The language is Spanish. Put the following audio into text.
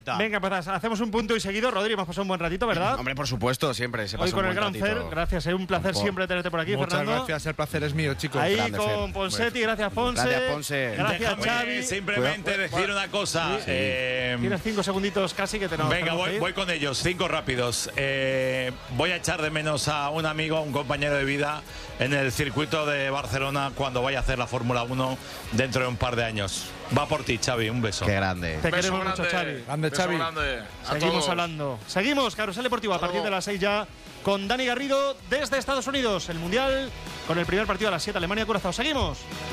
Venga, pues hacemos un punto y seguido. Rodri, hemos pasado un buen ratito, ¿verdad? Hombre, por supuesto, siempre se pasa Hoy con un el buen gran Fer, ratito. gracias, es un placer siempre tenerte por aquí, Muchas Fernando. gracias, el placer es mío, chicos. Ahí Grande, con Fer. Ponsetti, gracias Ponce. Gracias, Ponce. Gracias, Déjame Xavi. simplemente decir una cosa. Tienes 5 segunditos casi que tenemos. Venga, voy con ellos, 5 rápidos. Voy a echar de menos a un amigo, a un compañero de vida en el circuito de Barcelona cuando vaya a hacer la Fórmula 1 dentro de un par de años. Va por ti, Xavi, un beso. Qué grande. Te queremos mucho, Xavi. Grande, Beso Xavi. grande a Seguimos todos. hablando. Seguimos, Carrusel Deportivo, a partir de las 6 ya, con Dani Garrido desde Estados Unidos. El Mundial, con el primer partido a las 7, Alemania-Curazao. Seguimos.